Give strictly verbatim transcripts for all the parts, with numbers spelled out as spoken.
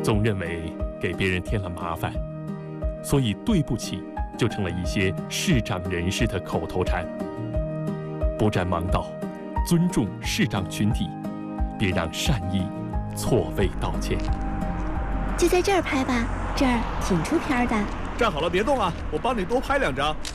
总认为给别人添了麻烦，所以对不起就成了一些视障人士的口头禅。不占盲道，尊重视障群体，别让善意错位道歉。 就在这儿拍吧，这儿挺出片的。 站好了，别动啊，我帮你多拍两张。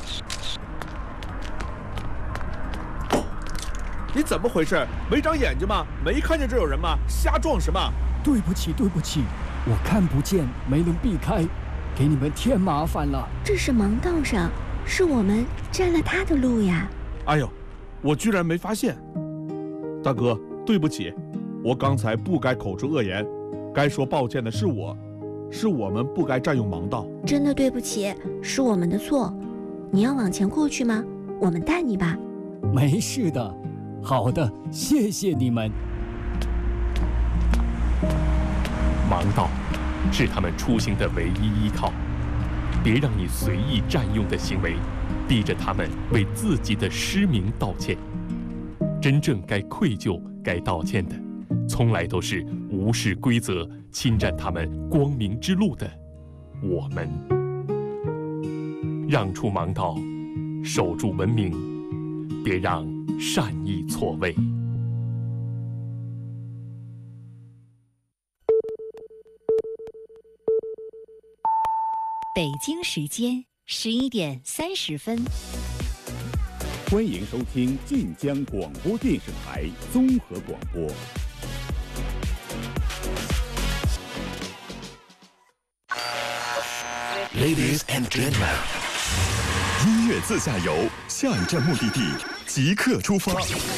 你怎么回事？没长眼睛吗？没看见这有人吗？瞎撞什么？ 对不起，对不起，我看不见，没能避开，给你们添麻烦了。 这是盲道上，是我们占了他的路呀。 哎呦，我居然没发现。大哥，对不起，我刚才不该口出恶言，该说抱歉的是我，是我们不该占用盲道。 真的对不起，是我们的错。你要往前过去吗？我们带你吧。 没事的。好的，谢谢你们。 盲道是他们出行的唯一依靠，别让你随意占用的行为逼着他们为自己的失明道歉。真正该愧疚、该道歉的，从来都是无视规则、侵占他们光明之路的我们。让出盲道，守住文明，别让善意错位。 北京时间十一点三十分， 欢迎收听晋江广播电视台综合广播。 Ladies and gentlemen， 音乐自驾游，下一站目的地即刻出发。